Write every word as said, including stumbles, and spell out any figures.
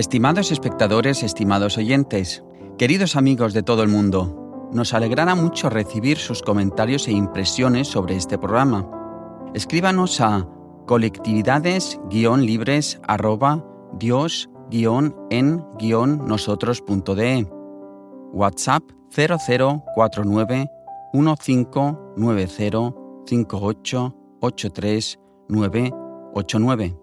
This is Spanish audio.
Estimados espectadores, estimados oyentes, queridos amigos de todo el mundo, nos alegrará mucho recibir sus comentarios e impresiones sobre este programa. Escríbanos a colectividades libres arroba dios en nosotros punto de, WhatsApp cero cero cuatro nueve uno cinco nueve cero cinco ocho ocho tres nueve ocho nueve.